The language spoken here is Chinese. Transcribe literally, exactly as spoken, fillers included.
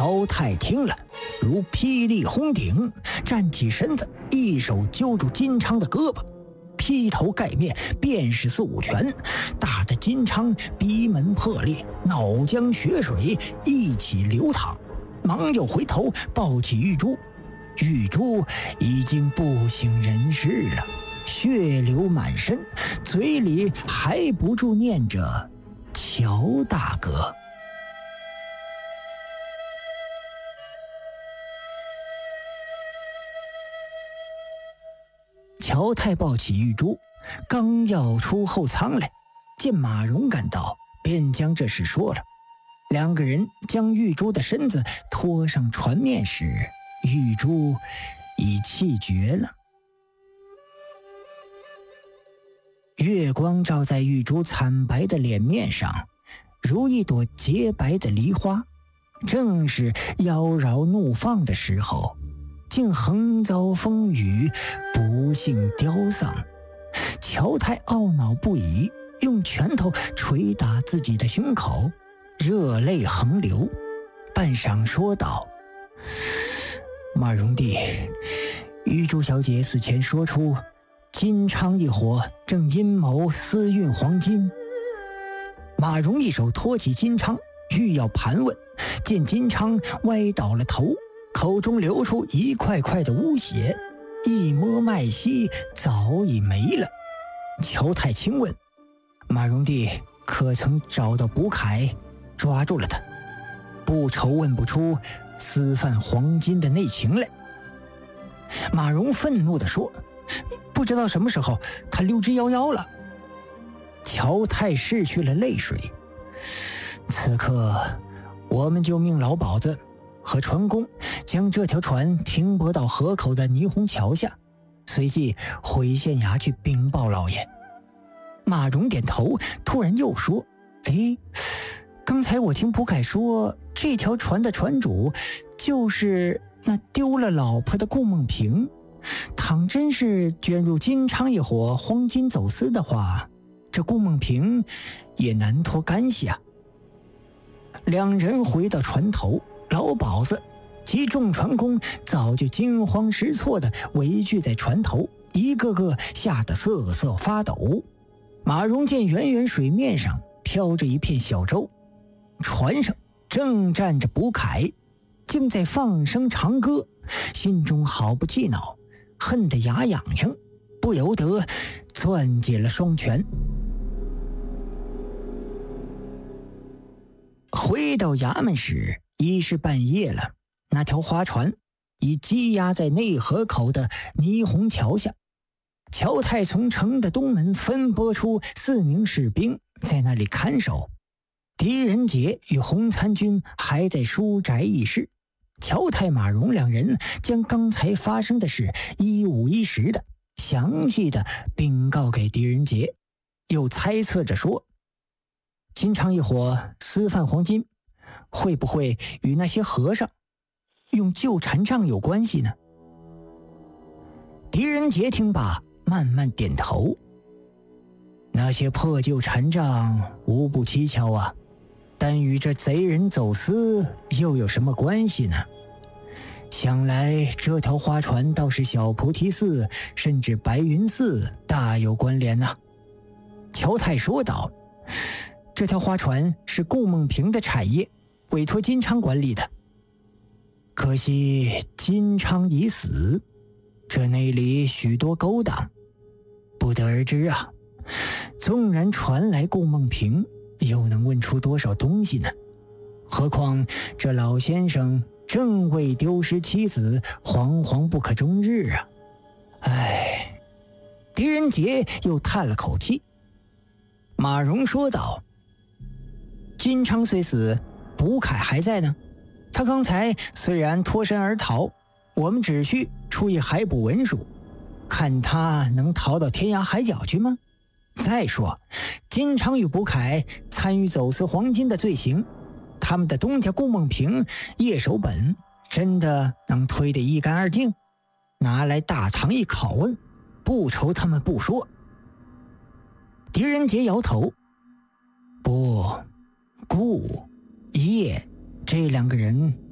乔太听了如霹雳轰顶，站起身子，一手揪住金昌的胳膊，劈头盖面便是四五拳，打得金昌鼻门破裂，脑浆血水一起流淌，忙又回头抱起玉珠。玉珠已经不省人事了，血流满身，嘴里还不住念着乔大哥。乔太抱起玉珠，刚要出后舱来，见马蓉赶到，便将这事说了。两个人将玉珠的身子拖上船面时，玉珠已气绝了。月光照在玉珠惨白的脸面上，如一朵洁白的梨花。正是妖娆怒放的时候，竟横遭风雨，不幸凋丧。乔太懊恼不已，用拳头捶打自己的胸口，热泪横流，半晌说道：马蓉弟，玉珠小姐死前说出金昌一伙正阴谋私运黄金。马蓉一手托起金昌，欲要盘问，见金昌歪倒了头，口中流出一块块的污血，一摸脉息早已没了。乔太清问：马蓉弟可曾找到卜凯，抓住了他？不愁问不出私贩黄金的内情来。马蓉愤怒地说：不知道什么时候他溜之夭夭了。乔太拭去了泪水：此刻我们就命老鸨子和船工将这条船停泊到河口的霓虹桥下，随即回县衙去禀报老爷。马蓉点头，突然又说：哎，刚才我听卜凯说，这条船的船主就是那丢了老婆的顾梦萍，倘真是卷入金昌一伙黄金走私的话，这顾梦萍也难脱干系啊。两人回到船头，老鸨子及众船工早就惊慌失措地围聚在船头，一个个吓得瑟瑟发抖。马蓉见远远水面上飘着一片小舟，船上正站着卜凯，竟在放声长歌，心中好不气恼，恨得牙痒痒，不由得攥紧了双拳。回到衙门时已是半夜了，那条花船已积压在内河口的霓虹桥下。乔太从城的东门分拨出四名士兵在那里看守，狄仁杰与洪参军还在书宅议事。乔太、马蓉两人将刚才发生的事一五一十的详细的禀告给狄仁杰，又猜测着说，金昌一伙私贩黄金，会不会与那些和尚用旧禅杖有关系呢？狄仁杰听罢慢慢点头：那些破旧禅杖无不蹊跷啊，但与这贼人走私又有什么关系呢？想来这条花船倒是小菩提寺甚至白云寺大有关联呐、啊。乔太说道：这条花船是顾梦萍的产业，委托金昌管理的。可惜金昌已死，这内里许多勾当，不得而知啊。纵然传来顾梦萍，又能问出多少东西呢？何况这老先生正为丢失妻子惶惶不可终日啊！唉，狄仁杰又叹了口气。马蓉说道：金昌虽死，卜凯还在呢。他刚才虽然脱身而逃，我们只需出一海捕文书，看他能逃到天涯海角去吗？再说金昌与卜凯参与走私黄金的罪行，他们的东家顾梦萍叶守本真的能推得一干二净？拿来大堂一拷问，不愁他们不说。狄仁杰摇头：不，顾叶这两个人